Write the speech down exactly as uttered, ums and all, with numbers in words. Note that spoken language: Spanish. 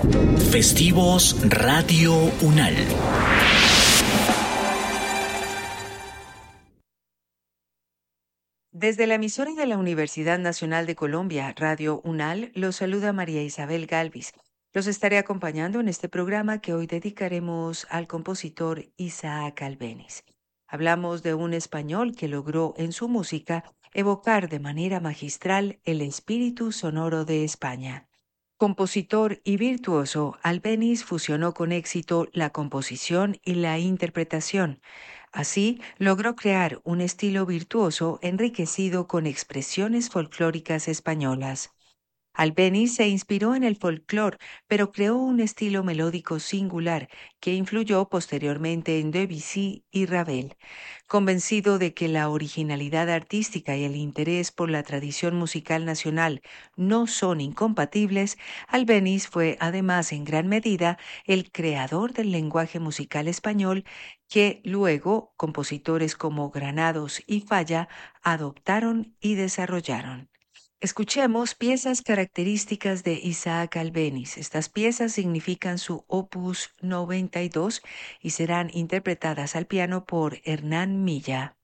Festivos Radio UNAL. Desde la emisora de la Universidad Nacional de Colombia, Radio UNAL, los saluda María Isabel Galvis. Los estaré acompañando en este programa que hoy dedicaremos al compositor Isaac Albéniz. Hablamos de un español que logró en su música evocar de manera magistral el espíritu sonoro de España. Compositor y virtuoso, Albéniz fusionó con éxito la composición y la interpretación. Así, logró crear un estilo virtuoso enriquecido con expresiones folclóricas españolas. Albéniz se inspiró en el folclore, pero creó un estilo melódico singular que influyó posteriormente en Debussy y Ravel. Convencido de que la originalidad artística y el interés por la tradición musical nacional no son incompatibles, Albéniz fue además en gran medida el creador del lenguaje musical español que luego compositores como Granados y Falla adoptaron y desarrollaron. Escuchemos piezas características de Isaac Albéniz. Estas piezas significan su opus noventa y dos y serán interpretadas al piano por Hernán Milla.